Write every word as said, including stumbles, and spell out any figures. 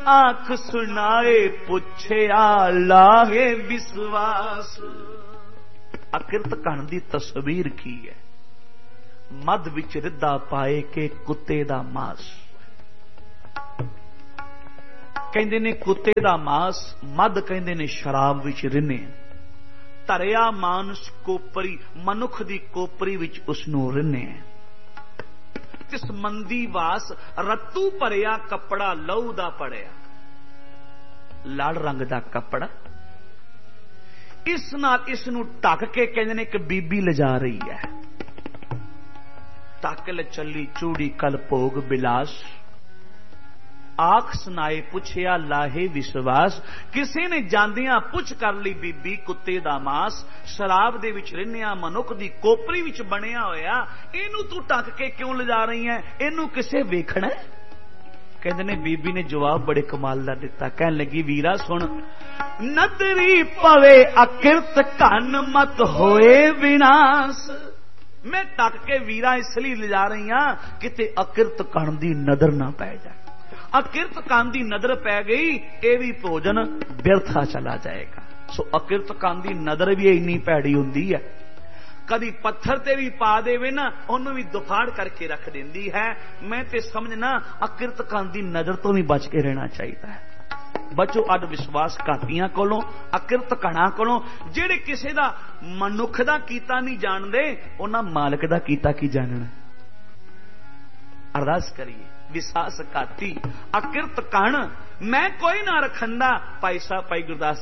आख सुनाए पुछया लाहे विश्वास। अकिरत कण दी तस्वीर की है? मध विच रिद्धा पाए के कुत्ते दा मांस। कहंदे ने कुत्ते दा मांस, मध कहंदे ने शराब विच रिन्ने। धरिया मानस कोपरी, मनुख दी कोपरी विच उसनू रिन्ने। तिस मंदी वास रत्तू भरिया कपड़ा लहू दा पड़िया, लाल रंग दा कपड़ा। इस नाल इस नू ढक के कहंदे ने कि बीबी लिजा रही है। ताकल चली चूड़ी कल भोग बिलास, आख सुनाए पुछया लाहे विश्वास। किसी ने जांदियां पुछ कर ली बीबी कुत्ते दा मांस, शराब दे विच रिन्निया मनुख दी कोपरी विच बनिया होया, इनू तू ढक के क्यों ले जा रही है? इनू किसे वेखना है? कहंदे ने बीबी ने जवाब बड़े कमाल दा दिता। कहन लगी वीरा सुन, नदरी पवे अकिरत कन मत होए विनाश। मैं ढक के वीरा इसलिए ले जा रही हां किते अकिरत कन दी नदर ना पै जाए। अकिरत कन दी नदर पै गई, ये भी भोजन व्यर्था चला जाएगा। सो अकिरत कन दी नदर भी इन्नी भैड़ी हुंदी है, कदी पत्थर ते भी पा देवे ना ओनू भी दुफाड़ करके रख देंदी है। मैं ते समझना अकिरत कन दी नजर तो भी बच के रहना चाहिए है। बचो अड विश्वास घातियां कोलों, अकिरत कणा कोलों। जेड़े किसी दा मनुख दा कीता नहीं जानदे, उन्हां मालक दा कीता की जानना। अरदास करिए, विसास घाती अकिरत कण मैं कोई ना रखंदा। भाई साहब भाई गुरदास